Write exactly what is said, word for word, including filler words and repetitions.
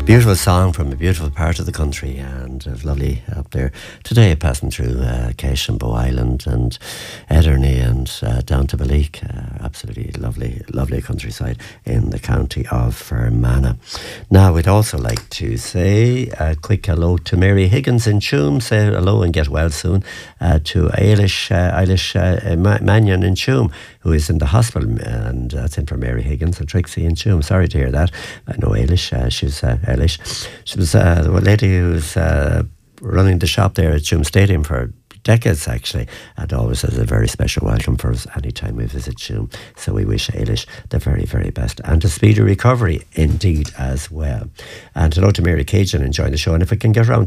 Beautiful song from a beautiful part of the country, and uh, lovely up there today, passing through uh, Kesh and Bow Island and Ederney and uh, down to Balik. Uh, absolutely lovely, lovely countryside in the county of Fermanagh. Now, we'd also like to say a quick hello to Mary Higgins in Tuam. Say hello and get well soon. Uh, to Eilish, uh, Eilish uh, Mannion in Tuam, who is in the hospital, and that's in for Mary Higgins and Trixie in Tuam. Sorry to hear that. I know Eilish, uh, she's uh, Eilish. She was uh, the lady who was uh, running the shop there at Tuam Stadium for decades, actually, and always has a very special welcome for us anytime we visit Tuam. So we wish Eilish the very, very best, and a speedy recovery indeed as well. And hello to Mary Cajun enjoying the show, and if I can get around